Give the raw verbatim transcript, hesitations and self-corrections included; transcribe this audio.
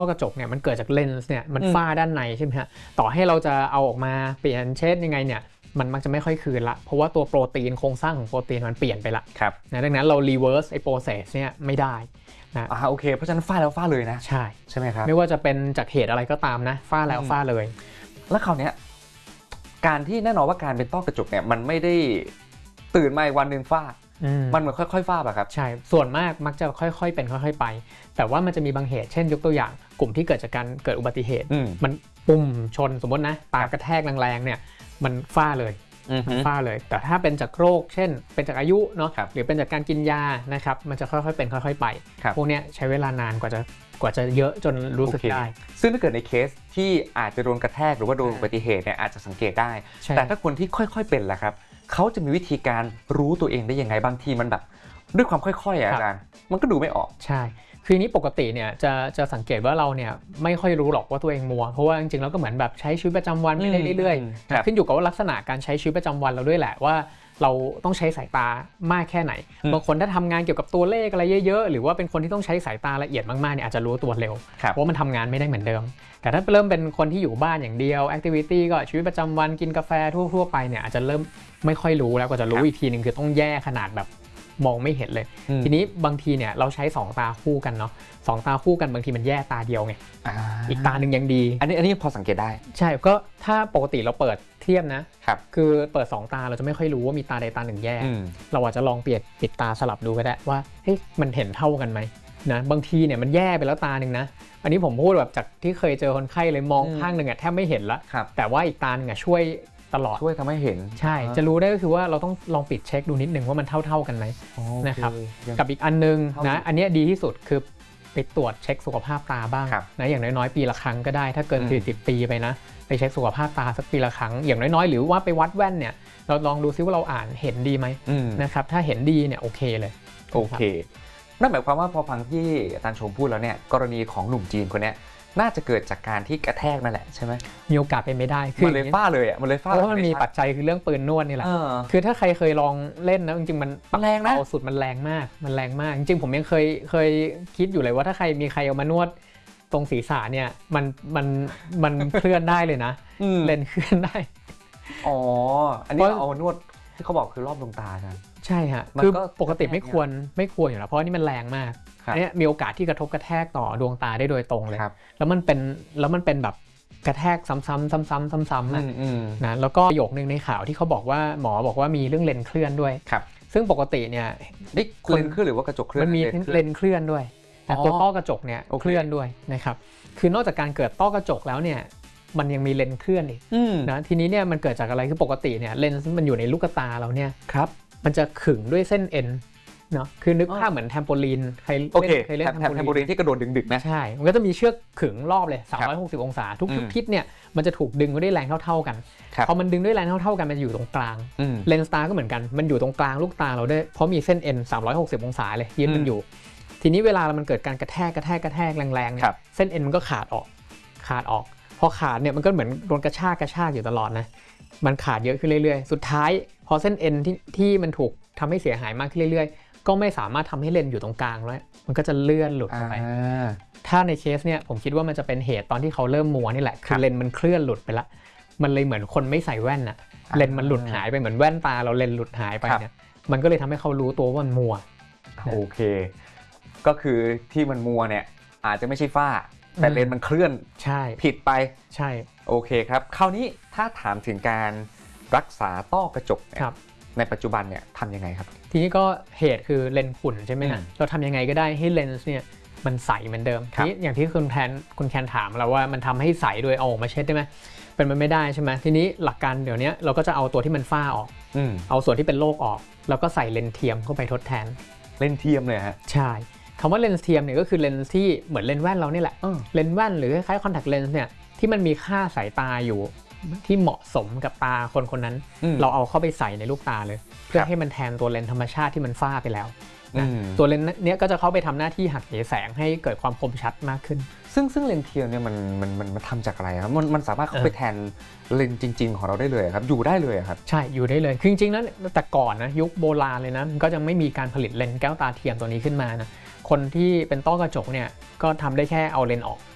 ต้อกระจกเนี่ยมันเกิดจากเลนส์เนี่ยมันฝ้าด้านในใช่ไหมฮะต่อให้เราจะเอาออกมาเปลี่ยนเชดยังไงเนี่ยมันมักจะไม่ค่อยคืนละเพราะว่าตัวโปรตีนโครงสร้างของโปรตีนมันเปลี่ยนไปละนะดังนั้นเรา reverse ไอ้ process เนี่ยไม่ได้นะอ่าโอเคเพราะฉะนั้นฝ้าแล้วฝ้าเลยนะใช่ใช่ไหมครับไม่ว่าจะเป็นจากเหตุอะไรก็ตามนะฝ้าแล้วฝ้าเลยแล้วคราวนี้การที่แน่นอนว่าการเป็นต้อกระจกเนี่ยมันไม่ได้ตื่นมาวันหนึ่งฝ้ามันเหมือนค่อยๆฝ้าป่ะครับใช่ส่วนมากมักจะค่อยๆเป็นค่อยๆไปแต่ว่ามันจะมีบางเหตุเช่นยกตัวอย่างกลุ่มที่เกิดจากการเกิดอุบัติเหตุมันปุ่มชนสมมตินะตากระแทกแรงๆเนี่ยมันฝ้าเลยมันฝ้าเลยแต่ถ้าเป็นจากโรคเช่นเป็นจากอายุเนาะหรือเป็นจากการกินยานะครับมันจะค่อยๆเป็นค่อยๆไปพวกนี้ใช้เวลานานกว่าจะกว่าจะเยอะจนรู้สึกได้ซึ่งถ้าเกิดในเคสที่อาจจะโดนกระแทกหรือว่าโดนอุบัติเหตุเนี่ยอาจจะสังเกตได้แต่ถ้าคนที่ค่อยๆเป็นล่ะครับเขาจะมีวิธีการรู้ตัวเองได้ยังไงบางทีมันแบบด้วยความค่อยๆอาจารย์มันก็ดูไม่ออกใช่คือนี้ปกติเนี่ยจะจะสังเกตว่าเราเนี่ยไม่ค่อยรู้หรอกว่าตัวเองมัวเพราะว่าจริงๆแล้วก็เหมือนแบบใช้ชีวิตประจำวันไม่ได้เรื่อยๆขึ้นอยู่กับว่าลักษณะการใช้ชีวิตประจำวันเราด้วยแหละว่าเราต้องใช้สายตามากแค่ไหนบางคนถ้าทำงานเกี่ยวกับตัวเลขอะไรเยอะๆหรือว่าเป็นคนที่ต้องใช้สายตาละเอียดมากๆเนี่ยอาจจะรู้ตัวเร็วเพราะมันทำงานไม่ได้เหมือนเดิมแต่ถ้าเริ่มเป็นคนที่อยู่บ้านอย่างเดียวแอคทิวิตี้ก็ชีวิตประจำวันกินกาแฟทั่วๆไปเนี่ยอาจจะเริ่มไม่ค่อยรู้แล้วก็จะรู้อีกทีนึงคือต้องแย่ขนาดแบบมองไม่เห็นเลยทีนี้บางทีเนี่ยเราใช้สองตาคู่กันเนาะสองตาคู่กันบางทีมันแย่ตาเดียวไง อ, อีกตาหนึ่งยังดีอันนี้อันนี้พอสังเกตได้ใช่ก็ถ้าปกติเราเปิดเทียบนะครับคือเปิดสองตาเราจะไม่ค่อยรู้ว่ามีตาใดตาหนึ่งแย่เราอาจจะลองเปลี่ยนปิดตาสลับดูก็ได้ว่าเฮ้ยมันเห็นเท่ากันไหมนะบางทีเนี่ยมันแย่ไปแล้วตาหนึ่งนะอันนี้ผมพูดแบบจากที่เคยเจอคนไข้เลยมองข้างหนึ่งอะแทบไม่เห็นละแต่ว่าอีกตาหนึ่งอะช่วยตลอดช่วยทำให้เห็นใช่จะรู้ได้ก็คือว่าเราต้องลองปิดเช็คดูนิดนึงว่ามันเท่าๆกันไหมนะครับกับอีกอันนึงนะอันนี้ดีที่สุดคือไปตรวจเช็คสุขภาพตาบ้างนะอย่างน้อยๆปีละครั้งก็ได้ถ้าเกินสี่สิบปีไปนะไปเช็คสุขภาพตาสักปีละครั้งอย่างน้อยๆหรือว่าไปวัดแว่นเนี่ยเราลองดูซิว่าเราอ่านเห็นดีไหมนะครับถ้าเห็นดีเนี่ยโอเคเลยโอเคนั่นหมายความว่าพอฟังที่อาจารย์ชมพูดแล้วเนี่ยกรณีของหนุ่มจีนคนนี้น่าจะเกิดจากการที่กระแทกนั่นแหละใช่ไหมมีโอกาสเป็นไม่ได้คือมันเลยฝ้าเลยอ่ะมันเลยฝ้าเพราะว่ามันมีปัจจัยคือเรื่องปืนนวดนี่แหละคือถ้าใครเคยลองเล่นนะจริงๆมันแรงนะเอาสุดมันแรงมากมันแรงมากจริงๆผมยังเคยเคยคิดอยู่เลยว่าถ้าใครมีใครเอามานวดตรงศีรษะเนี่ยมันมันมันเคลื่อนได้เลยนะเล่นเคลื่อนได้อ๋ออันนี้เอานวดที่เขาบอกคือรอบดวงตาใช่ไหมใช่ฮะคือปกติไม่ควรไม่ควรอยู่แล้วเพราะนี่มันแรงมากอันนี้มีโอกาสที่กระทบกระแทกต่อดวงตาได้โดยตรงเลยแล้วมันเป็นแล้วมันเป็นแบบกระแทกซ้ำๆซ้ำๆซ้ำๆนะแล้วก็ประโยคนึงในข่าวที่เขาบอกว่าหมอบอกว่ามีเรื่องเลนเคลื่อนด้วยซึ่งปกติเนี่ยนี่เลนเคลื่อนหรือว่ากระจกเคลื่อนมันมีเลนเคลื่อนด้วยตัวต้อกระจกเนี่ยเคลื่อนด้วยนะครับคือนอกจากการเกิดต้อกระจกแล้วเนี่ยมันยังมีเลนเคลื่อนอีกนะทีนี้เนี่ยมันเกิดจากอะไรคือปกติเนี่ยเลนส์มันอยู่ในลูกตาเราเนี่ยครับมันจะขึงด้วยเส้นเอ็นเนาะคือนึกภาพเหมือนแทมโปลีนใครเล่นเคยเล่นแทมโปลีนที่กระโดดดึงๆนะใช่มันก็จะมีเชือกขึงรอบเลยสามร้อยหกสิบองศาทุกทิศเนี่ยมันจะถูกดึงด้วยแรงเท่าๆกันพอมันดึงด้วยแรงเท่าๆกันมันอยู่ตรงกลางเลนส์ตาก็เหมือนกันมันอยู่ตรงกลางลูกตาเราด้วยเพราะมีเส้นเอ็นสามร้อยหกสิบองศาเลยยึดมันอยู่ทีนี้เวลามันเกิดการกระแทกกระแทกกระแทกแรงๆเนี่ยเส้นเอ็นมันก็ขาดออกขาดออกพอขาดเนี่ยมันก็เหมือนโดนกระชากกระชากอยู่ตลอดนะมันขาดเยอะขึ้นเรื่อยๆสุดท้ายพอเส้นเอ็นที่ที่มันถูกทำให้เสียหายมากขึ้นเรื่อยๆก็ไม่สามารถทำให้เลนอยู่ตรงกลางแล้วมันก็จะเลื่อนหลุดไปถ้าในเคสเนี่ยผมคิดว่ามันจะเป็นเหตุตอนที่เขาเริ่มมัวนี่แหละคือเลนมันเคลื่อนหลุดไปละมันเลยเหมือนคนไม่ใส่แว่นอะเลนมันหลุดหายไปเหมือนแว่นตาเราเลนหลุดหายไปเนี่ยมันก็เลยทำให้เขารู้ตัวว่ามันมัวโอเคก็คือที่มันมัวเนี่ยอาจจะไม่ใช่ฝ้าแต่เลนมันเคลื่อนใช่ผิดไปใช่โอเคครับคราวนี้ถ้าถามถึงการรักษาต้อกระจกในปัจจุบันเนี่ยทำยังไงครับทีนี้ก็เหตุคือเลนส์ขุ่นใช่ไหมฮะเราทำยังไงก็ได้ให้เลนส์เนี่ยมันใสเหมือนเดิมทีนี้อย่างที่คุณแทนคุณแคนถามเราว่ามันทำให้ใสโดยเอาออกมาเช็ดได้ไหมเป็นมันไม่ได้ใช่ไหมทีนี้หลักการเดี๋ยวนี้เราก็จะเอาตัวที่มันฝ้าออกเอาส่วนที่เป็นโรคออกแล้วก็ใส่เลนส์เทียมเข้าไปทดแทนเลนส์เทียมเลยฮะใช่คำว่าเลนส์เทียมเนี่ยก็คือเลนส์ที่เหมือนเลนส์แว่นเราเนี่ยแหละเลนส์แว่นหรือคล้ายๆคอนแทคเลนส์เนี่ยที่มันมีค่าสายตาอยู่ที่เหมาะสมกับตาคนคนนั้นเราเอาเข้าไปใส่ในลูกตาเลยเพื่อให้มันแทนตัวเลนส์ธรรมชาติที่มันฝ้าไปแล้วนะตัวเลนส์เนี้ยก็จะเข้าไปทำหน้าที่หักเหแสงให้เกิดความคมชัดมากขึ้นซึ่งซึ่งเลนส์เทียมเนี่ยมันมันมันมันทำจากอะไรครับมันมันสามารถเข้าไปแทนเลนส์จริงๆของเราได้เลยครับอยู่ได้เลยครับใช่อยู่ได้เลยคือจริงๆนั้นแต่ก่อนนะยุคโบราณเลยนะก็จะไม่มีการผลิตเลนส์แก้วตาเทียมตัวนี้ขึ้นมานะคนที่เป็นต้อกระจกเนี่ยก็ทำได้แค่เอาเลนส์ออก